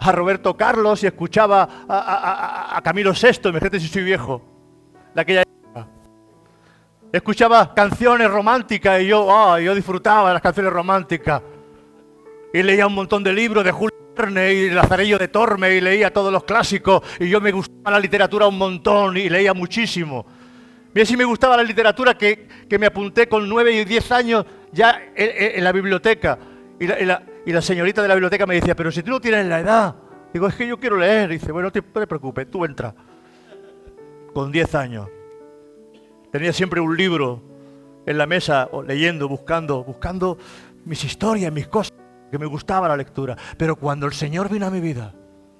a Roberto Carlos y escuchaba a Camilo VI, imagínate si soy viejo, de aquella época. Escuchaba canciones románticas y yo disfrutaba de las canciones románticas. Y leía un montón de libros de Julio Verne y Lazarillo de Tormes y leía todos los clásicos. Y yo me gustaba la literatura un montón y leía muchísimo. Mira si me gustaba la literatura que me apunté con 9 y 10 años ya en la biblioteca. Y la señorita de la biblioteca me decía, pero si tú no tienes la edad. Digo, es que yo quiero leer. Y dice, bueno, no te preocupes, tú entra. Con 10 años. Tenía siempre un libro en la mesa, leyendo, buscando mis historias, mis cosas, que me gustaba la lectura. Pero cuando el Señor vino a mi vida,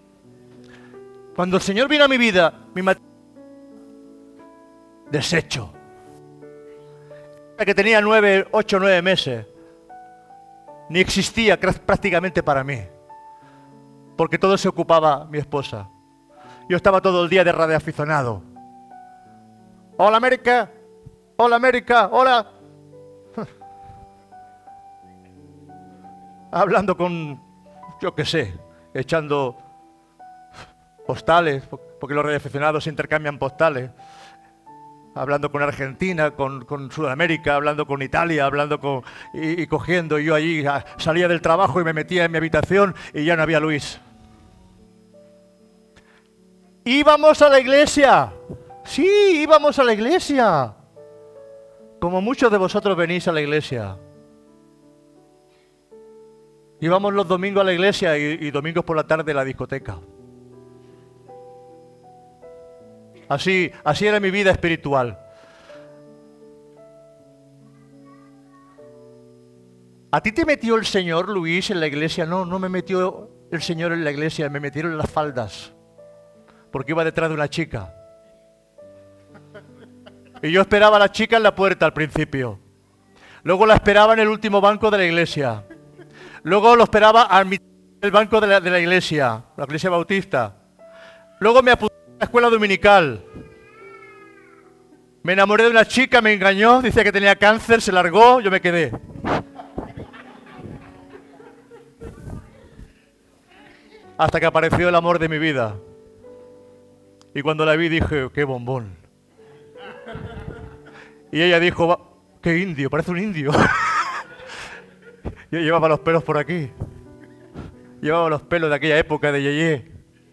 mi matrimonio, deshecho. Que tenía 8 o 9 meses, ni existía prácticamente para mí, porque todo se ocupaba mi esposa. Yo estaba todo el día de radioaficionado. Hola América, hola América, hola. Hablando con, yo qué sé, echando postales, porque los radioaficionados intercambian postales. Hablando con Argentina, con Sudamérica, hablando con Italia, y cogiendo. Yo allí salía del trabajo y me metía en mi habitación y ya no había Luis. Íbamos a la iglesia. Sí, íbamos a la iglesia. Como muchos de vosotros venís a la iglesia. Íbamos los domingos a la iglesia y domingos por la tarde a la discoteca. Así era mi vida espiritual. ¿A ti te metió el Señor, Luis, en la iglesia? No me metió el Señor en la iglesia, me metieron en las faldas. Porque iba detrás de una chica. Y yo esperaba a la chica en la puerta al principio. Luego la esperaba en el último banco de la iglesia. Luego lo esperaba al banco de la iglesia bautista. Luego me apunté a la escuela dominical. Me enamoré de una chica, me engañó, decía que tenía cáncer, se largó, yo me quedé. Hasta que apareció el amor de mi vida. Y cuando la vi dije, qué bombón. Y ella dijo, qué indio, parece un indio. Yo llevaba los pelos por aquí. Llevaba los pelos de aquella época de Yeye.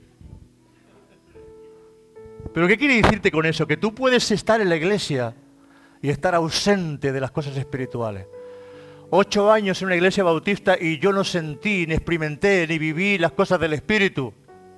Pero ¿qué quiere decirte con eso? Que tú puedes estar en la iglesia y estar ausente de las cosas espirituales. 8 años en una iglesia bautista y yo no sentí, ni experimenté, ni viví las cosas del Espíritu.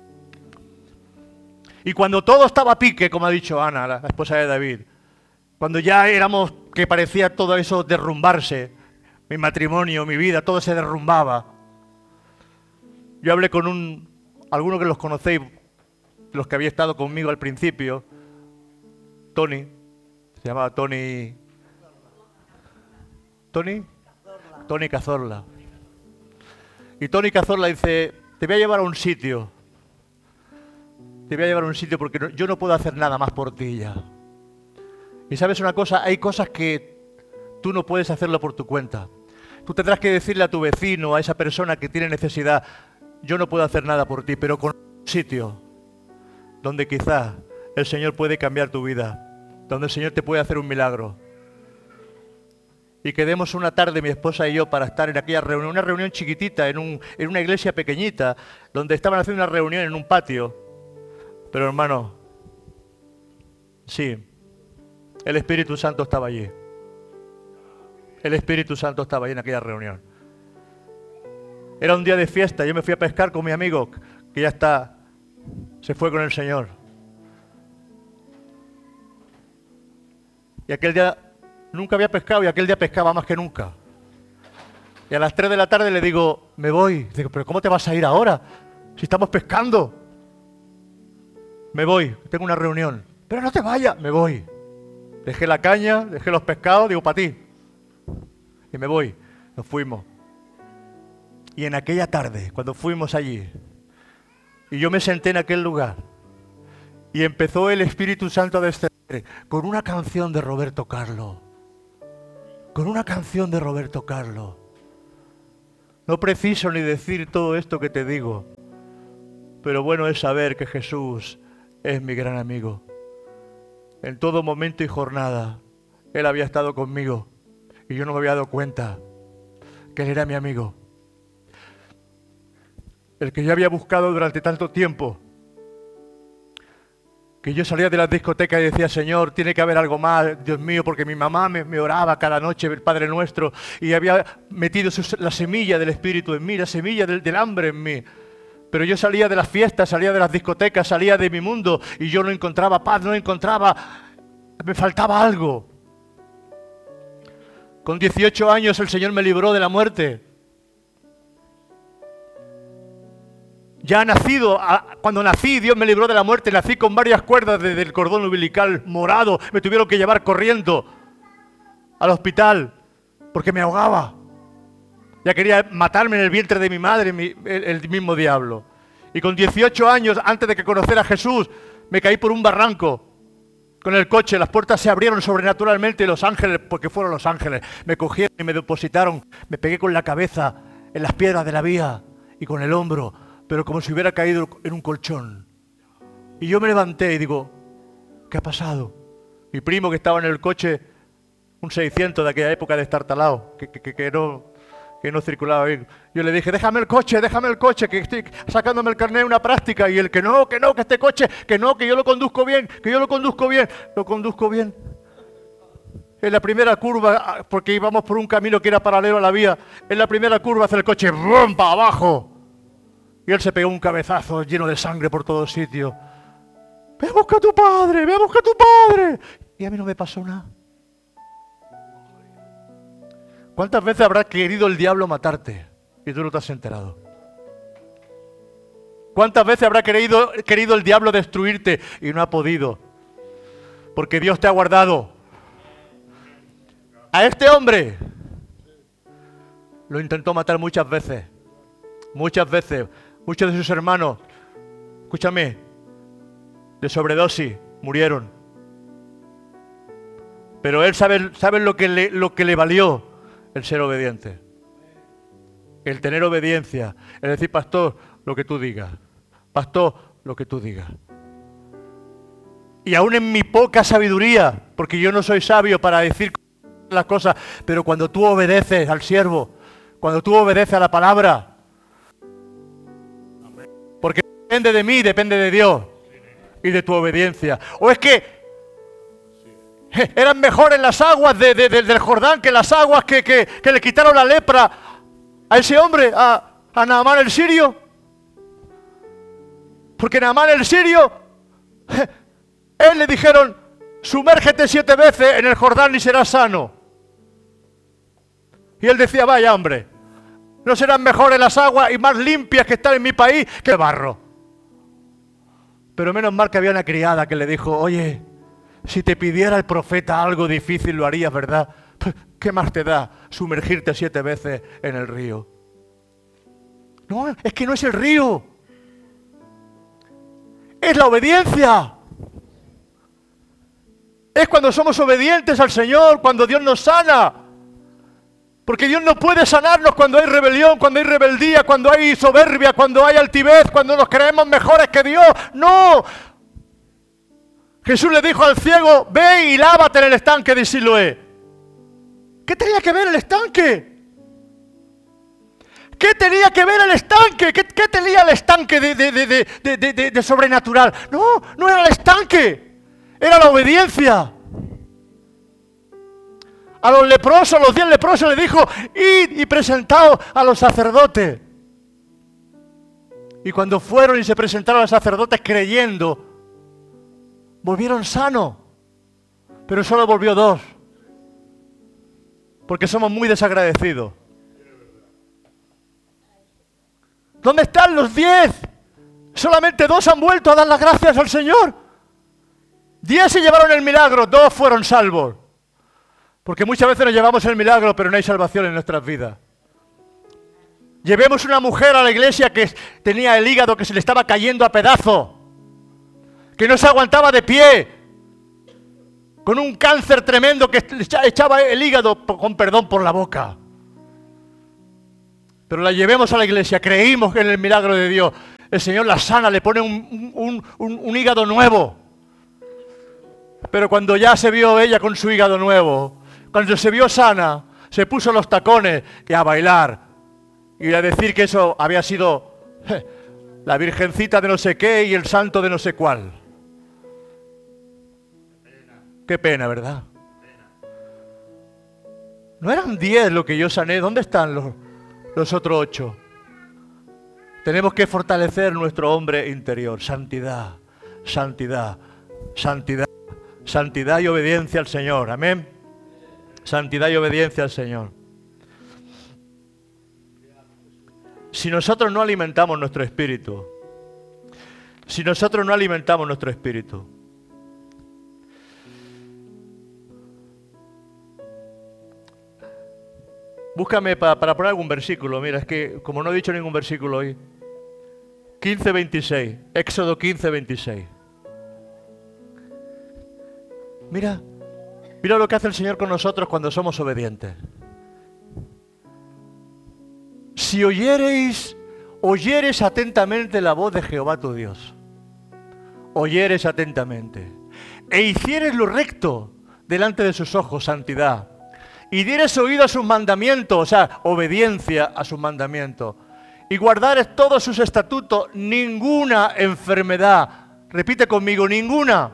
Y cuando todo estaba a pique, como ha dicho Ana, la esposa de David, cuando ya éramos, que parecía todo eso derrumbarse, mi matrimonio, mi vida, todo se derrumbaba. Yo hablé con algunos que los conocéis, los que había estado conmigo al principio, Tony, se llamaba Tony Cazorla. Y Tony Cazorla dice, te voy a llevar a un sitio. Te voy a llevar a un sitio porque yo no puedo hacer nada más por ti ya. Y sabes una cosa, hay cosas que tú no puedes hacerlo por tu cuenta. Tú tendrás que decirle a tu vecino, a esa persona que tiene necesidad, yo no puedo hacer nada por ti, pero con un sitio donde quizás el Señor puede cambiar tu vida, donde el Señor te puede hacer un milagro. Y quedemos una tarde, mi esposa y yo, para estar en aquella reunión, una reunión chiquitita, en una iglesia pequeñita, donde estaban haciendo una reunión en un patio. Pero hermano, sí, el Espíritu Santo estaba allí. El Espíritu Santo estaba allí en aquella reunión. Era un día de fiesta, yo me fui a pescar con mi amigo, que ya se fue con el Señor. Y aquel día nunca había pescado y aquel día pescaba más que nunca. Y a las 3 de la tarde le digo, me voy. Digo, pero ¿cómo te vas a ir ahora? Si estamos pescando. Me voy, tengo una reunión. Pero no te vayas, me voy. Dejé la caña, dejé los pescados, digo, para ti. Y me voy, nos fuimos. Y en aquella tarde, cuando fuimos allí, y yo me senté en aquel lugar, y empezó el Espíritu Santo a descender con una canción de Roberto Carlos. Con una canción de Roberto Carlos. No preciso ni decir todo esto que te digo, pero bueno es saber que Jesús es mi gran amigo. En todo momento y jornada, Él había estado conmigo y yo no me había dado cuenta que Él era mi amigo. El que yo había buscado durante tanto tiempo, que yo salía de las discotecas y decía, Señor, tiene que haber algo más, Dios mío, porque mi mamá me oraba cada noche el Padre Nuestro y había metido la semilla del Espíritu en mí, la semilla del hambre en mí. Pero yo salía de las fiestas, salía de las discotecas, salía de mi mundo y yo no encontraba paz, no encontraba, me faltaba algo. Con 18 años el Señor me libró de la muerte. Ya nacido, cuando nací, Dios me libró de la muerte. Nací con varias cuerdas del cordón umbilical morado. Me tuvieron que llevar corriendo al hospital porque me ahogaba. Ya quería matarme en el vientre de mi madre, el mismo diablo. Y con 18 años, antes de que conociera a Jesús, me caí por un barranco con el coche. Las puertas se abrieron sobrenaturalmente y los ángeles, porque fueron los ángeles, me cogieron y me depositaron. Me pegué con la cabeza en las piedras de la vía y con el hombro, pero como si hubiera caído en un colchón. Y yo me levanté y digo, ¿qué ha pasado? Mi primo que estaba en el coche, un 600 de aquella época destartalado, que no circulaba bien. Yo le dije, déjame el coche, que estoy sacándome el carnet de una práctica. Y él, que este coche, que yo lo conduzco bien, Lo conduzco bien. En la primera curva, porque íbamos por un camino que era paralelo a la vía, en la primera curva hace el coche, ¡brum!, para abajo. Y él se pegó un cabezazo lleno de sangre por todos sitios. ¡Ve a buscar a tu padre! Y a mí no me pasó nada. ¿Cuántas veces habrá querido el diablo matarte y tú no te has enterado? ¿Cuántas veces habrá querido el diablo destruirte y no ha podido? Porque Dios te ha guardado. A este hombre lo intentó matar muchas veces. Muchos de sus hermanos, escúchame, de sobredosis, murieron. Pero él sabe lo que le valió el ser obediente. El tener obediencia. Es decir, pastor, lo que tú digas. Pastor, lo que tú digas. Y aún en mi poca sabiduría, porque yo no soy sabio para decir las cosas, pero cuando tú obedeces al siervo, cuando tú obedeces a la palabra, porque depende de mí, depende de Dios y de tu obediencia. O es que eran mejores las aguas del Jordán que las aguas que le quitaron la lepra a ese hombre, a Naamán el sirio. Porque Naamán el sirio, él le dijeron, sumérgete 7 veces en el Jordán y serás sano. Y él decía, vaya hombre, no serán mejores las aguas y más limpias que están en mi país que el barro. Pero menos mal que había una criada que le dijo, oye, si te pidiera el profeta algo difícil lo harías, ¿verdad? ¿Qué más te da sumergirte 7 veces en el río? No, es que no es el río. Es la obediencia. Es cuando somos obedientes al Señor, cuando Dios nos sana. Porque Dios no puede sanarnos cuando hay rebelión, cuando hay rebeldía, cuando hay soberbia, cuando hay altivez, cuando nos creemos mejores que Dios. ¡No! Jesús le dijo al ciego, ve y lávate en el estanque de Siloé. ¿Qué tenía que ver el estanque? ¿Qué tenía que ver el estanque? ¿Qué tenía el estanque de sobrenatural? No era el estanque, era la obediencia. A los leprosos, los 10 leprosos le dijo, id y presentaos a los sacerdotes. Y cuando fueron y se presentaron a los sacerdotes creyendo, volvieron sanos, pero solo volvió 2, porque somos muy desagradecidos. ¿Dónde están los 10? Solamente 2 han vuelto a dar las gracias al Señor. 10 se llevaron el milagro, 2 fueron salvos. Porque muchas veces nos llevamos el milagro, pero no hay salvación en nuestras vidas. Llevemos una mujer a la iglesia que tenía el hígado que se le estaba cayendo a pedazos, que no se aguantaba de pie, con un cáncer tremendo que echaba el hígado, con perdón, por la boca. Pero la llevemos a la iglesia, creímos en el milagro de Dios. El Señor la sana, le pone un hígado nuevo. Pero cuando ya se vio ella con su hígado nuevo, cuando se vio sana, se puso los tacones y a bailar. Y a decir que eso había sido la virgencita de no sé qué y el santo de no sé cuál. Qué pena, ¿verdad? No eran 10 lo que yo sané. ¿Dónde están los otros 8? Tenemos que fortalecer nuestro hombre interior. Santidad, santidad, santidad, santidad y obediencia al Señor. Amén. Santidad y obediencia al Señor. Si nosotros no alimentamos nuestro espíritu, búscame para poner algún versículo. Mira, es que como no he dicho ningún versículo hoy. 15:26, Éxodo 15:26. Mira lo que hace el Señor con nosotros cuando somos obedientes. Si oyeres atentamente la voz de Jehová tu Dios, oyeres atentamente, e hicieres lo recto delante de sus ojos, santidad, y dieres oído a sus mandamientos, o sea, obediencia a sus mandamientos, y guardares todos sus estatutos, ninguna enfermedad, repite conmigo, ninguna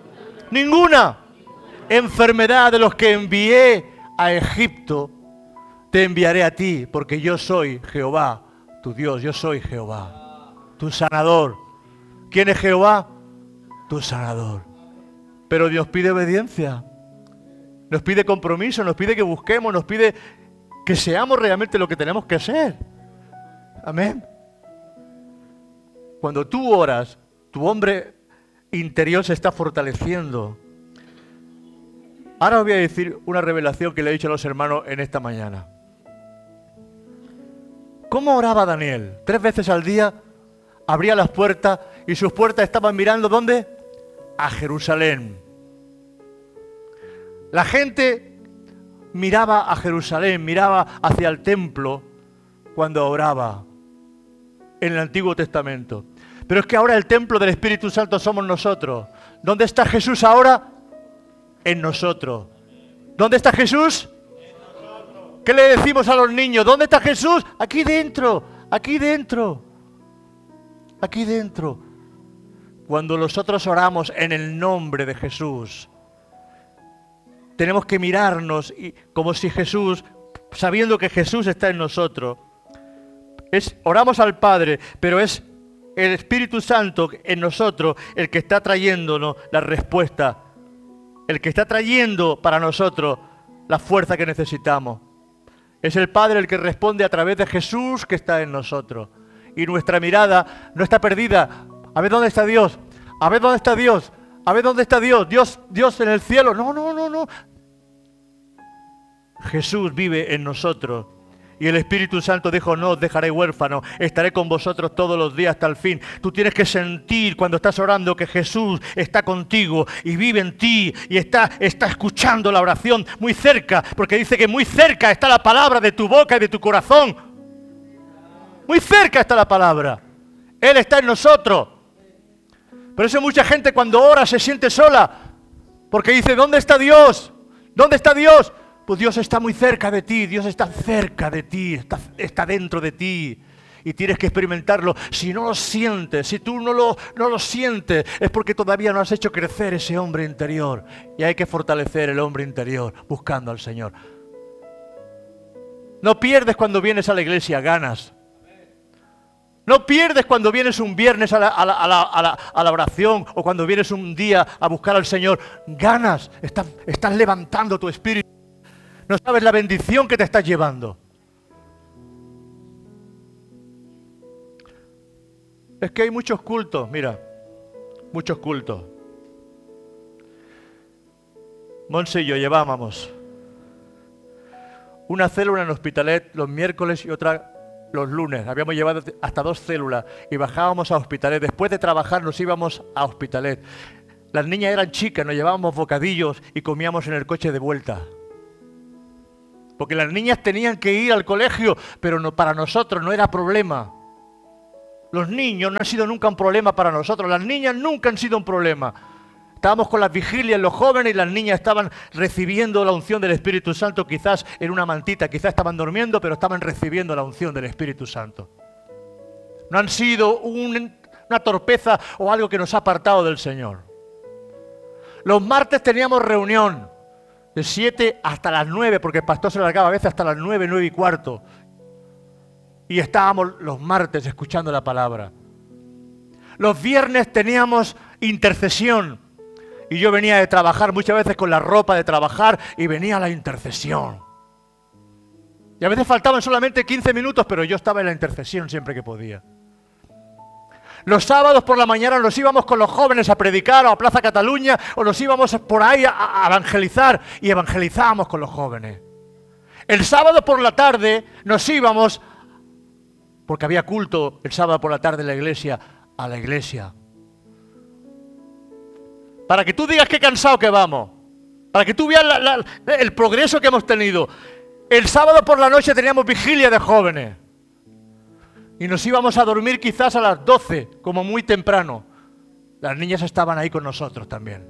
enfermedad de los que envié a Egipto, te enviaré a ti, porque yo soy Jehová, tu Dios, yo soy Jehová, tu sanador. ¿Quién es Jehová? Tu sanador. Pero Dios pide obediencia, nos pide compromiso, nos pide que busquemos, nos pide que seamos realmente lo que tenemos que ser. Amén. Cuando tú oras, tu hombre interior se está fortaleciendo. Ahora os voy a decir una revelación que le he dicho a los hermanos en esta mañana. ¿Cómo oraba Daniel? 3 veces al día abría las puertas y sus puertas estaban mirando ¿dónde? A Jerusalén. La gente miraba a Jerusalén, miraba hacia el templo cuando oraba en el Antiguo Testamento. Pero es que ahora el templo del Espíritu Santo somos nosotros. ¿Dónde está Jesús ahora? En nosotros. ¿Dónde está Jesús? ¿Qué le decimos a los niños? ¿Dónde está Jesús? Aquí dentro, aquí dentro, aquí dentro. Cuando nosotros oramos en el nombre de Jesús, tenemos que mirarnos como si Jesús, sabiendo que Jesús está en nosotros, oramos al Padre, pero es el Espíritu Santo en nosotros el que está trayéndonos la respuesta, el que está trayendo para nosotros la fuerza que necesitamos. Es el Padre el que responde a través de Jesús que está en nosotros. Y nuestra mirada no está perdida. A ver dónde está Dios. A ver dónde está Dios. A ver dónde está Dios. Dios en el cielo. No. Jesús vive en nosotros. Y el Espíritu Santo dijo, no os dejaré huérfano, estaré con vosotros todos los días hasta el fin. Tú tienes que sentir cuando estás orando que Jesús está contigo y vive en ti y está escuchando la oración muy cerca, porque dice que muy cerca está la palabra de tu boca y de tu corazón. Muy cerca está la palabra. Él está en nosotros. Por eso mucha gente cuando ora se siente sola, porque dice, ¿dónde está Dios? ¿Dónde está Dios? Pues Dios está muy cerca de ti, Dios está cerca de ti, está dentro de ti y tienes que experimentarlo. Si no lo sientes, si tú no lo sientes, es porque todavía no has hecho crecer ese hombre interior y hay que fortalecer el hombre interior buscando al Señor. No pierdes cuando vienes a la iglesia, ganas. No pierdes cuando vienes un viernes a la oración o cuando vienes un día a buscar al Señor, ganas, estás levantando tu espíritu. No sabes la bendición que te estás llevando. Es que hay muchos cultos, mira, muchos cultos. Monse y yo llevábamos una célula en Hospitalet los miércoles y otra los lunes. Habíamos llevado hasta 2 células y bajábamos a Hospitalet. Después de trabajar nos íbamos a Hospitalet. Las niñas eran chicas, nos llevábamos bocadillos y comíamos en el coche de vuelta. Porque las niñas tenían que ir al colegio, pero no, para nosotros no era problema. Los niños no han sido nunca un problema para nosotros. Las niñas nunca han sido un problema. Estábamos con las vigilias, los jóvenes, y las niñas estaban recibiendo la unción del Espíritu Santo, quizás en una mantita, quizás estaban durmiendo, pero estaban recibiendo la unción del Espíritu Santo. No han sido una torpeza o algo que nos ha apartado del Señor. Los martes teníamos reunión de 7 hasta las 9, porque el pastor se largaba a veces hasta las 9, 9 y cuarto. Y estábamos los martes escuchando la palabra. Los viernes teníamos intercesión. Y yo venía de trabajar muchas veces con la ropa de trabajar y venía a la intercesión. Y a veces faltaban solamente 15 minutos, pero yo estaba en la intercesión siempre que podía. Los sábados por la mañana nos íbamos con los jóvenes a predicar o a Plaza Cataluña, o nos íbamos por ahí a evangelizar, y evangelizábamos con los jóvenes. El sábado por la tarde nos íbamos, porque había culto el sábado por la tarde en la iglesia, a la iglesia. Para que tú digas qué cansado que vamos. Para que tú veas el progreso que hemos tenido. El sábado por la noche teníamos vigilia de jóvenes. Y nos íbamos a dormir quizás a las 12, como muy temprano. Las niñas estaban ahí con nosotros también.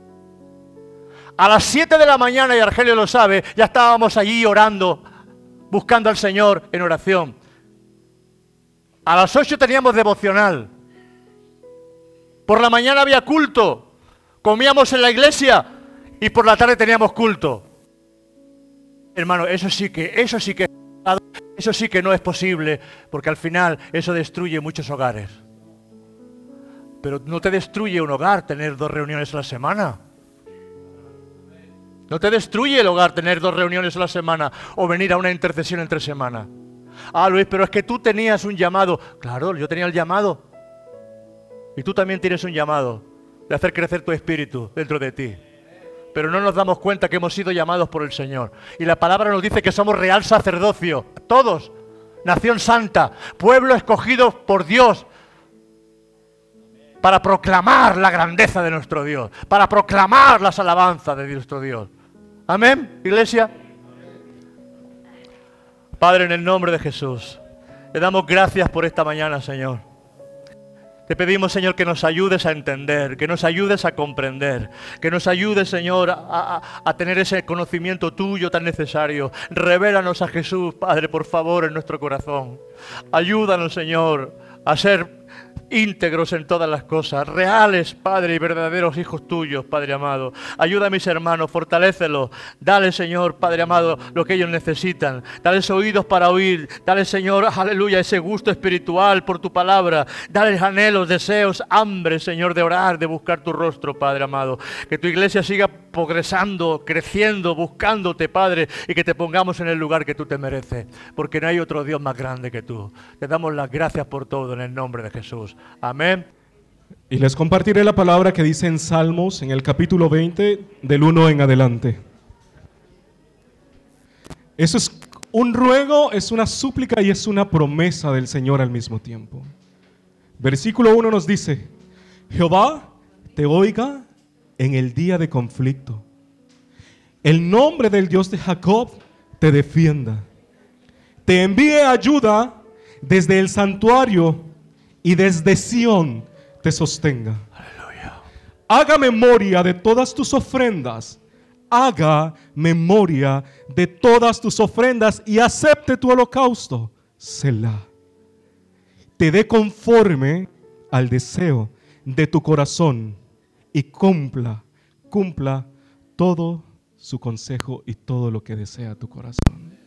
A las 7 de la mañana, y Argelio lo sabe, ya estábamos allí orando, buscando al Señor en oración. A las 8 teníamos devocional. Por la mañana había culto. Comíamos en la iglesia y por la tarde teníamos culto. Hermano, eso sí que no es posible, porque al final eso destruye muchos hogares. Pero no te destruye un hogar tener 2 reuniones a la semana. No te destruye el hogar tener 2 reuniones a la semana o venir a una intercesión entre semana. Ah, Luis, pero es que tú tenías un llamado. Claro, yo tenía el llamado. Y tú también tienes un llamado de hacer crecer tu espíritu dentro de ti. Pero no nos damos cuenta que hemos sido llamados por el Señor. Y la palabra nos dice que somos real sacerdocio. Todos. Nación santa. Pueblo escogido por Dios. Para proclamar la grandeza de nuestro Dios. Para proclamar las alabanzas de nuestro Dios. Amén, iglesia. Padre, en el nombre de Jesús, le damos gracias por esta mañana, Señor. Te pedimos, Señor, que nos ayudes a entender, que nos ayudes a comprender, que nos ayudes, Señor, a tener ese conocimiento tuyo tan necesario. Revélanos a Jesús, Padre, por favor, en nuestro corazón. Ayúdanos, Señor, a ser íntegros en todas las cosas, reales, Padre, y verdaderos hijos tuyos, Padre amado. Ayuda a mis hermanos, fortalécelos. Dale, Señor, Padre amado, lo que ellos necesitan. Dales oídos para oír. Dale, Señor, aleluya, ese gusto espiritual por tu palabra. Dale anhelos, deseos, hambre, Señor, de orar, de buscar tu rostro, Padre amado. Que tu iglesia siga progresando, creciendo, buscándote, Padre, y que te pongamos en el lugar que tú te mereces, porque no hay otro Dios más grande que tú. Te damos las gracias por todo en el nombre de Jesús. Amén. Y les compartiré la palabra que dice en Salmos, en el capítulo 20, del 1 en adelante. Eso es un ruego, es una súplica y es una promesa del Señor al mismo tiempo. Versículo 1 nos dice: Jehová te oiga en el día de conflicto. El nombre del Dios de Jacob te defienda. Te envíe ayuda desde el santuario y desde Sión te sostenga. Aleluya. Haga memoria de todas tus ofrendas. Haga memoria de todas tus ofrendas y acepte tu holocausto. Selah. Te dé conforme al deseo de tu corazón y cumpla todo su consejo y todo lo que desea tu corazón.